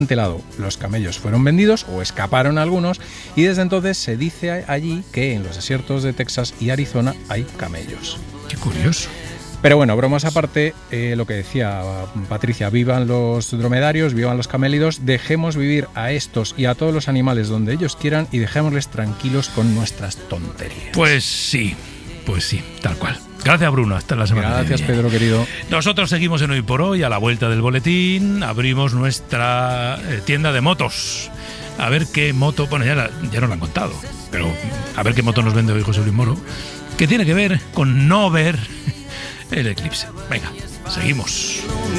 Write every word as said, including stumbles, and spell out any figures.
desmantelado, los camellos fueron vendidos o escaparon algunos, y desde entonces se dice allí que en los desiertos de Texas y Arizona hay camellos. Qué curioso. Pero bueno, bromas aparte, eh, lo que decía Patricia, vivan los dromedarios, vivan los camélidos, dejemos vivir a estos y a todos los animales donde ellos quieran y dejémosles tranquilos con nuestras tonterías. Pues sí, pues sí, tal cual. Gracias, Bruno. Hasta la semana que viene. Gracias, Pedro, querido. Nosotros seguimos en Hoy por Hoy. A la vuelta del boletín abrimos nuestra eh, tienda de motos. A ver qué moto... Bueno, ya, la, ya nos la han contado, pero a ver qué moto nos vende hoy José Luis Moro, que tiene que ver con no ver el eclipse. Venga, seguimos.